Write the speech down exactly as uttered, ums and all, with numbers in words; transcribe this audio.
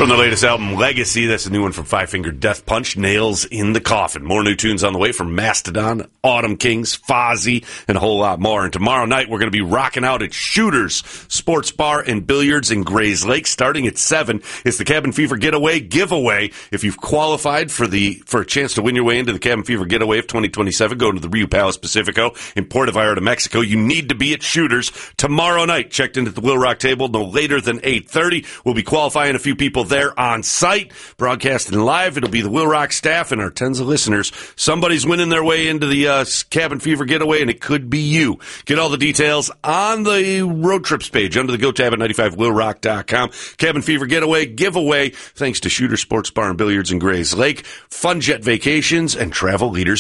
From the latest album, Legacy, that's a new one from Five Finger Death Punch, Nails in the Coffin. More new tunes on the way from Mastodon, Autumn Kings, Fozzy, and a whole lot more. And tomorrow night, we're going to be rocking out at Shooters Sports Bar and Billiards in Grays Lake, starting at seven. It's the Cabin Fever Getaway giveaway. If you've qualified for the for a chance to win your way into the Cabin Fever Getaway of twenty twenty-seven, go to the Rio Palace Pacifico in Puerto Vallarta, Mexico. You need to be at Shooters tomorrow night. Checked into the Will Rock table no later than eight thirty. We'll be qualifying a few people there on site, broadcasting live. It'll be the Will Rock staff and our tens of listeners. Somebody's winning their way into the uh, Cabin Fever Getaway, and it could be you. Get all the details on the road trips page under the Go tab at ninety-five will rock dot com. Cabin Fever Getaway giveaway thanks to Shooter Sports Bar and Billiards in Grays Lake, Fun Jet Vacations, and Travel Leaders